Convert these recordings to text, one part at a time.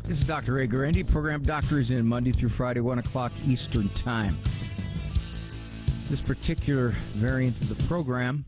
This is Dr. Ray Guarendi. Program Doctors in Monday through Friday, 1 o'clock Eastern Time. This particular variant of the program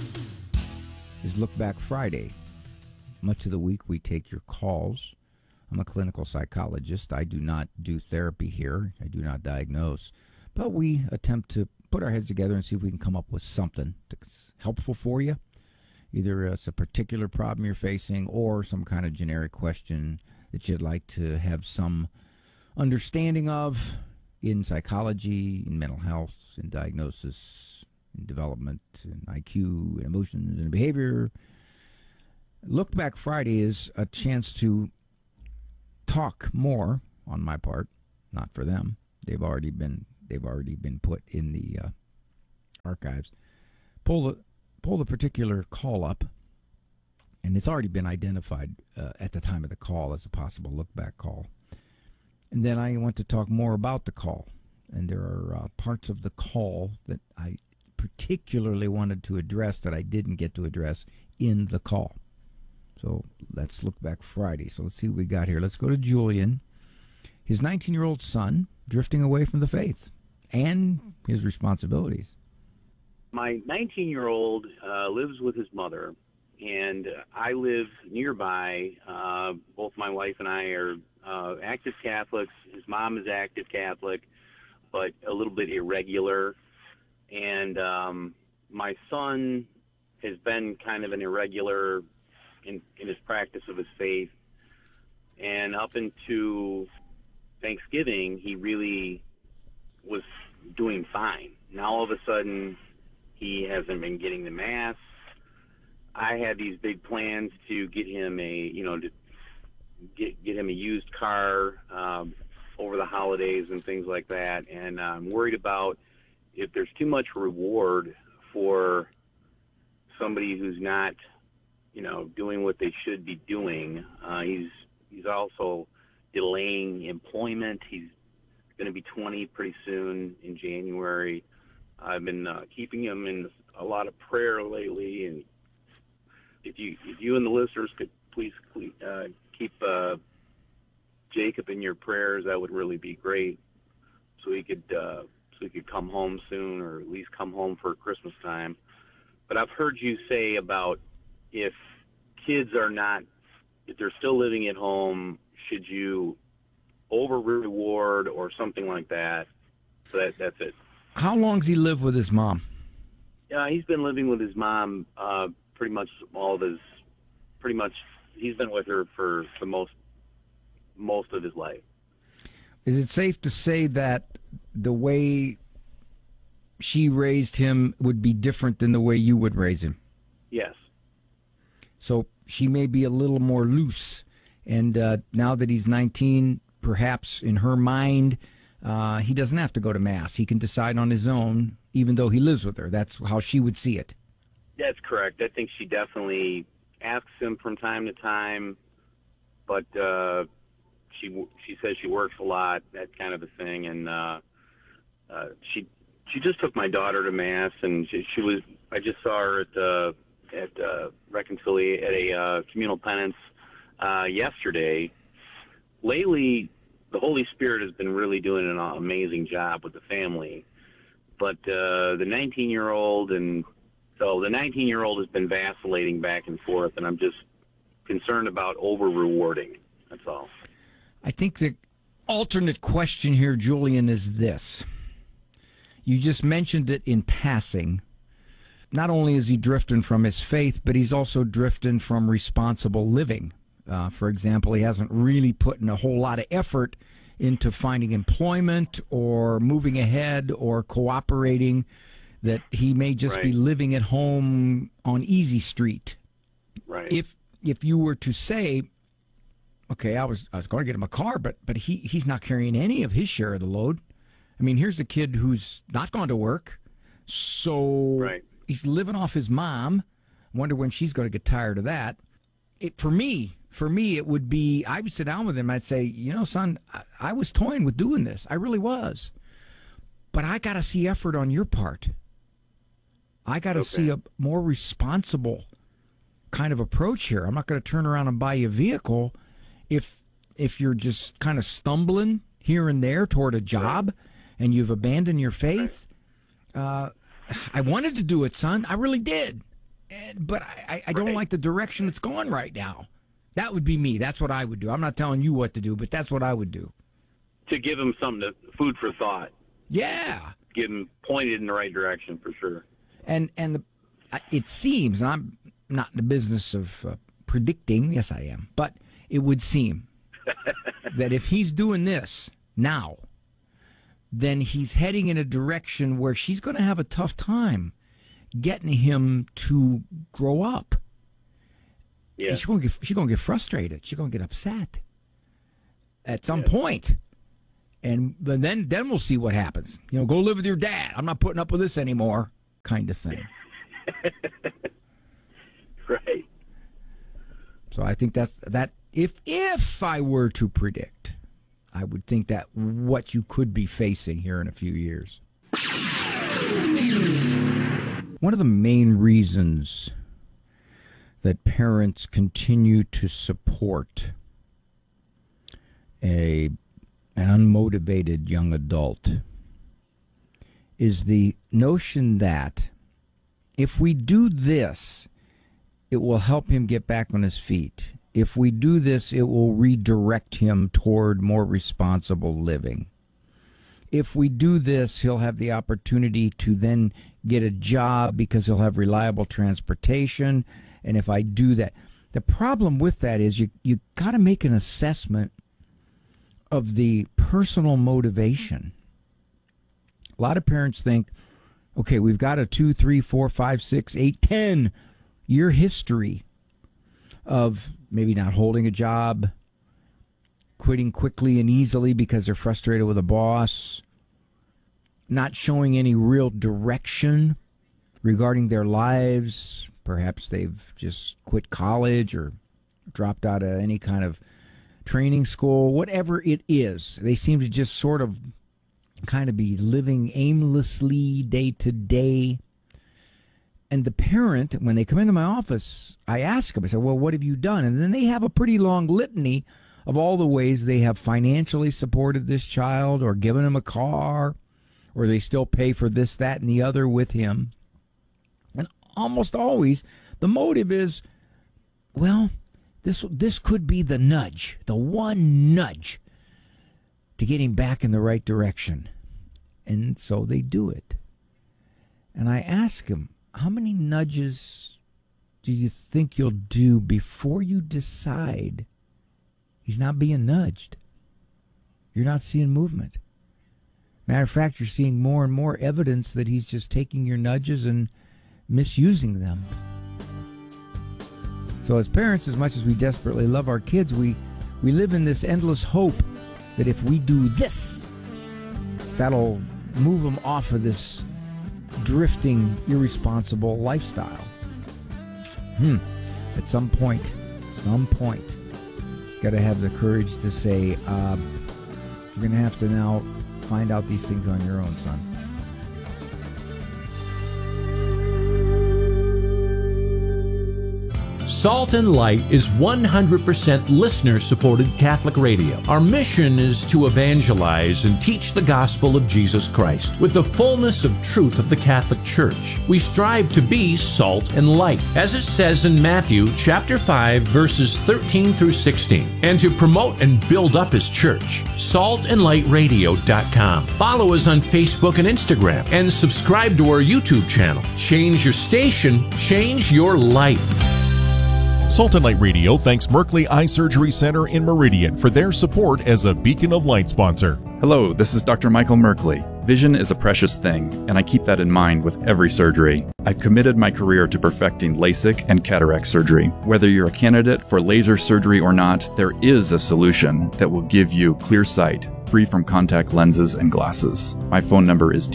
is Look Back Friday. Much of the week we take your calls. I'm a clinical psychologist. I do not do therapy here. I do not diagnose. But we attempt to put our heads together and see if we can come up with something that's helpful for you. Either it's a particular problem you're facing or some kind of generic question that you'd like to have some understanding of in psychology, in mental health, in diagnosis, in development, in IQ, in emotions, and behavior. Look Back Friday is a chance to talk more on my part, not for them. They've already been put in the archives. Pull the particular call up, and it's already been identified at the time of the call as a possible look-back call. And then I want to talk more about the call. And there are parts of the call that I particularly wanted to address that I didn't get to address in the call. So let's look back Friday. So let's see what we got here. Let's go to Julian. His 19-year-old son drifting away from the faith and his responsibilities. My 19-year-old lives with his mother, and I live nearby. Both my wife and I are active Catholics. His mom is active Catholic, but a little bit irregular. And my son has been kind of an irregular in his practice of his faith. And up into Thanksgiving, he really was doing fine. Now all of a sudden, he hasn't been getting the Mass. I had these big plans to get him to get him a used car over the holidays and things like that. And I'm worried about if there's too much reward for somebody who's not, doing what they should be doing. He's also delaying employment. He's going to be 20 pretty soon in January. I've been keeping him in a lot of prayer lately, and if you and the listeners could please keep Jacob in your prayers, that would really be great. So he could come home soon, or at least come home for Christmas time. But I've heard you say about if they're still living at home, should you over reward or something like that? So that's it. How long's he lived with his mom? He's been living with his mom pretty much he's been with her for the most of his life. Is it safe to say that the way she raised him would be different than the way you would raise him? Yes. So she may be a little more loose, and now that he's 19, perhaps in her mind, he doesn't have to go to Mass. He can decide on his own, even though he lives with her. That's how she would see it. That's correct. I think she definitely asks him from time to time, but she says she works a lot, that kind of a thing. And she just took my daughter to Mass, and I just saw her at a communal penance yesterday. Lately, the Holy Spirit has been really doing an amazing job with the family. But the 19-year-old has been vacillating back and forth, and I'm just concerned about over-rewarding. That's all. I think the alternate question here, Julian, is this. You just mentioned it in passing. Not only is he drifting from his faith, but he's also drifting from responsible living. For example, he hasn't really put in a whole lot of effort into finding employment or moving ahead or cooperating, that he may just be living at home on Easy Street. Right. If you were to say, okay, I was going to get him a car, but he's not carrying any of his share of the load. I mean, here's a kid who's not gone to work, so he's living off his mom. I wonder when she's going to get tired of that. For me, it would be, I would sit down with him. I'd say, son, I was toying with doing this. I really was. But I got to see effort on your part. I got to see a more responsible kind of approach here. I'm not going to turn around and buy you a vehicle if if you're just kind of stumbling here and there toward a job and you've abandoned your faith. I wanted to do it, son. I really did. But I don't like the direction it's going right now. That would be me. That's what I would do. I'm not telling you what to do, but that's what I would do. To give him something, food for thought. Yeah. Get him pointed in the right direction for sure. And it seems, and I'm not in the business of predicting, yes I am, but it would seem that if he's doing this now, then he's heading in a direction where she's going to have a tough time getting him to grow up. Yeah. She's going to get frustrated. She's going to get upset at some point. And then we'll see what happens. Go live with your dad. I'm not putting up with this anymore, kind of thing. Right. So I think that if I were to predict, I would think that what you could be facing here in a few years. One of the main reasons that parents continue to support an unmotivated young adult is the notion that if we do this, it will help him get back on his feet. If we do this, it will redirect him toward more responsible living. If we do this, he'll have the opportunity to then get a job because he'll have reliable transportation. And if I do that, the problem with that is you got to make an assessment of the personal motivation. A lot of parents think, okay, we've got a 2, 3, 4, 5, 6, 8, 10 year history of maybe not holding a job, quitting quickly and easily because they're frustrated with a boss, not showing any real direction regarding their lives. Perhaps they've just quit college or dropped out of any kind of training school, whatever it is. They seem to just sort of kind of be living aimlessly day to day. And the parent, when they come into my office, I ask them, I say, well, what have you done? And then they have a pretty long litany of all the ways they have financially supported this child or given him a car, or they still pay for this, that, and the other with him. And almost always the motive is, well, this could be the nudge, the one nudge to get him back in the right direction. And so they do it. And I ask him, how many nudges do you think you'll do before you decide he's not being nudged? You're not seeing movement. Matter of fact, you're seeing more and more evidence that he's just taking your nudges and misusing them. So as parents, as much as we desperately love our kids, we live in this endless hope that if we do this, that'll move them off of this drifting, irresponsible lifestyle. At some point, got to have the courage to say, you're going to have to now find out these things on your own, son. Salt and Light is 100% listener-supported Catholic radio. Our mission is to evangelize and teach the gospel of Jesus Christ with the fullness of truth of the Catholic Church. We strive to be salt and light, as it says in Matthew chapter 5, verses 13 through 16, and to promote and build up His church. saltandlightradio.com. Follow us on Facebook and Instagram, and subscribe to our YouTube channel. Change your station, change your life. Salt and Light Radio thanks Merkley Eye Surgery Center in Meridian for their support as a Beacon of Light sponsor. Hello, this is Dr. Michael Merkley. Vision is a precious thing, and I keep that in mind with every surgery. I've committed my career to perfecting LASIK and cataract surgery. Whether you're a candidate for laser surgery or not, there is a solution that will give you clear sight, free from contact lenses and glasses. My phone number is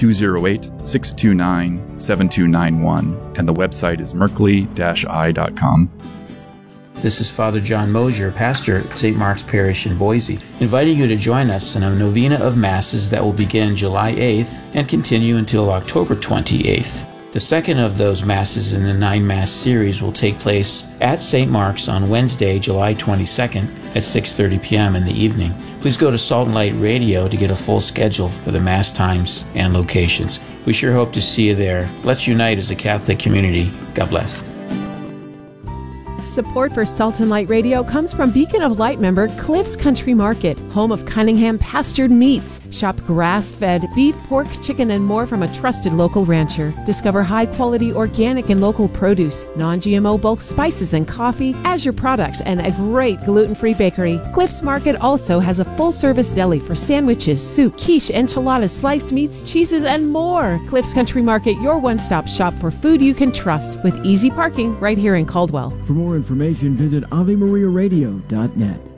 208-629-7291, and the website is merkley-eye.com. This is Father John Mosier, pastor at St. Mark's Parish in Boise, inviting you to join us in a novena of Masses that will begin July 8th and continue until October 28th. The second of those Masses in the 9-Mass series will take place at St. Mark's on Wednesday, July 22nd at 6:30 p.m. in the evening. Please go to Salt and Light Radio to get a full schedule for the Mass times and locations. We sure hope to see you there. Let's unite as a Catholic community. God bless. Support for Salt and Light Radio comes from Beacon of Light member Cliff's Country Market, home of Cunningham pastured meats. Shop grass-fed beef, pork, chicken, and more from a trusted local rancher. Discover high-quality organic and local produce, non-GMO bulk spices and coffee, Azure products, and a great gluten-free bakery. Cliff's Market also has a full-service deli for sandwiches, soup, quiche, enchiladas, sliced meats, cheeses, and more. Cliff's Country Market, your one-stop shop for food you can trust, with easy parking right here in Caldwell. For more information, visit AveMariaRadio.net.